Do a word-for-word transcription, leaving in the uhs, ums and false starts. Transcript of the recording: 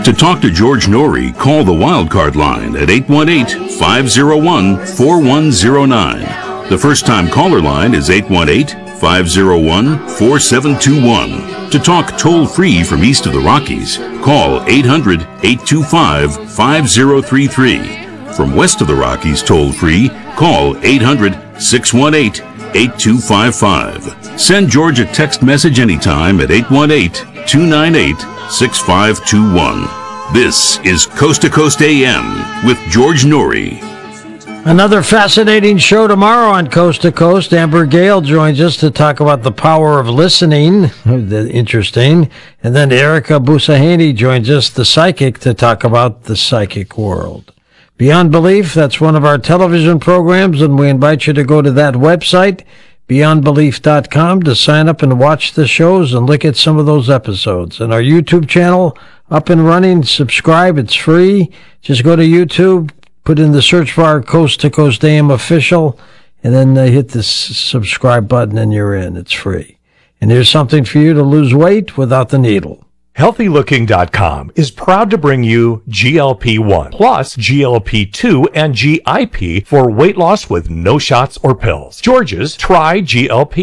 To talk to George Norrie, call the Wildcard line at eight one eight, five oh one, four one oh nine. The first-time caller line is eight one eight, five oh one, four seven two one. To talk toll-free from east of the Rockies, call eight hundred, eight two five, five oh three three. From west of the Rockies toll-free, call eight hundred, six one eight, eight two five five. Send George a text message anytime at eight one eight, two nine eight, six five two one. This is Coast to Coast A M with George Norrie. Another fascinating show tomorrow on Coast to Coast. Amber Gale joins us to talk about the power of listening. Interesting. And then Erica Busahaney joins us, the psychic, to talk about the psychic world. Beyond Belief, that's one of our television programs, and we invite you to go to that website, beyond belief dot com, to sign up and watch the shows and look at some of those episodes. And our YouTube channel, up and running. Subscribe. It's free. Just go to YouTube, put in the search bar Coast to Coast A M Official, and then uh, hit the s- subscribe button and you're in. It's free. And here's something for you to lose weight without the needle. healthy looking dot com is proud to bring you G L P one plus G L P two and G I P for weight loss with no shots or pills. George's Try G L P.